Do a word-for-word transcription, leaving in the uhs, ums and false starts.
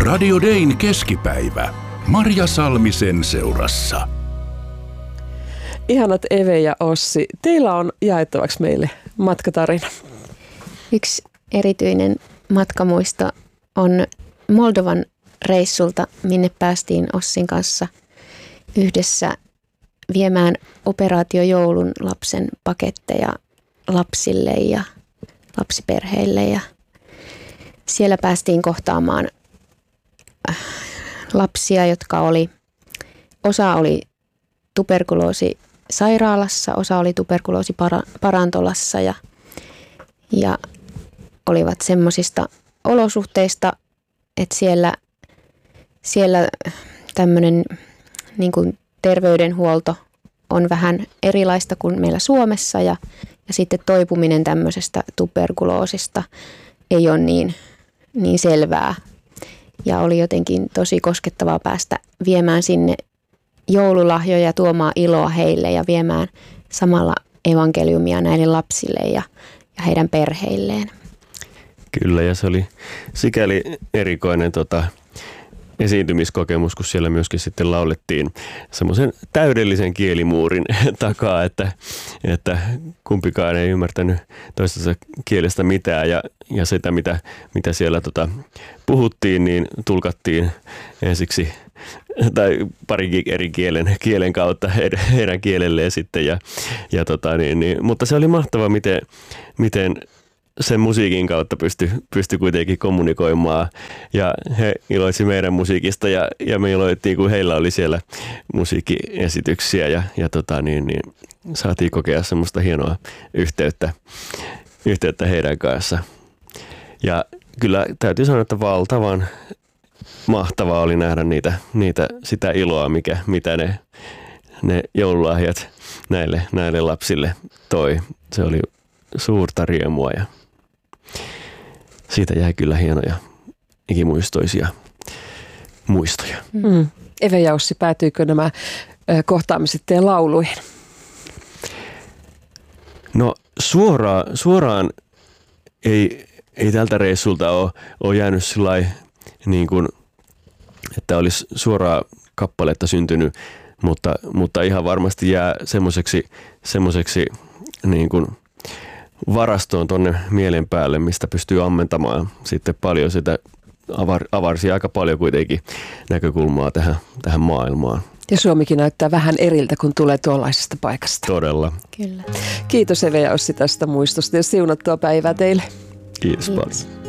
Radio Dayn keskipäivä. Marja Salmisen seurassa. Ihanat Eve ja Ossi, teillä on jaettavaksi meille matkatarina. Yksi erityinen matkamuisto on Moldovan reissulta, minne päästiin Ossin kanssa yhdessä viemään operaatio joulun lapsen paketteja lapsille ja lapsiperheille. Ja siellä päästiin kohtaamaan lapsia, jotka oli, osa oli tuberkuloosisairaalassa, osa oli tuberkuloosiparantolassa ja, ja olivat semmoisista olosuhteista, että siellä, siellä tämmöinen niin kuin terveydenhuolto on vähän erilaista kuin meillä Suomessa ja, ja sitten toipuminen tämmöisestä tuberkuloosista ei ole niin, niin selvää. Ja oli jotenkin tosi koskettavaa päästä viemään sinne joululahjoja, tuomaan iloa heille ja viemään samalla evankeliumia näille lapsille ja, ja heidän perheilleen. Kyllä, ja se oli sikäli erikoinen tota, esiintymiskokemus, kun siellä myöskin sitten laulettiin semmoisen täydellisen kielimuurin takaa, että, että kumpikaan ei ymmärtänyt toistensa kielestä mitään ja, ja sitä, mitä, mitä siellä tota, puhuttiin, niin tulkattiin ensiksi tai parikin eri kielen, kielen kautta heidän kielelleen sitten. Ja, ja tota, niin, niin, mutta se oli mahtavaa, miten, miten sen musiikin kautta pystyi pysty kuitenkin kommunikoimaan ja he iloitsi meidän musiikista ja, ja me iloittiin, kun heillä oli siellä musiikkiesityksiä ja, ja tota, niin, niin, saatiin kokea semmoista hienoa yhteyttä, yhteyttä heidän kanssa. Ja kyllä täytyy sanoa, että valtavan mahtavaa oli nähdä niitä, niitä, sitä iloa, mikä, mitä ne, ne joululahjat näille, näille lapsille toi. Se oli suurta riemua ja siitä jäi kyllä hienoja ikimuistoisia muistoja. Mm. Eve ja Ossi, päätyykö nämä kohtaamiset teidän lauluihin? No suoraan, suoraan ei, ei tältä reissulta ole, ole jäänyt sillai, niin kuin, että olisi suoraa kappaletta syntynyt, mutta, mutta ihan varmasti jää semmoiseksi semmoiseksi niin kuin varastoon tuonne mielen päälle, mistä pystyy ammentamaan sitten paljon sitä, avar, avarsi aika paljon kuitenkin näkökulmaa tähän, tähän maailmaan. Ja Suomikin näyttää vähän eriltä, kun tulee tuollaisesta paikasta. Todella. Kyllä. Kiitos Eve ja Ossi tästä muistosta ja siunattua päivää teille. Kiitos, Kiitos. paljon.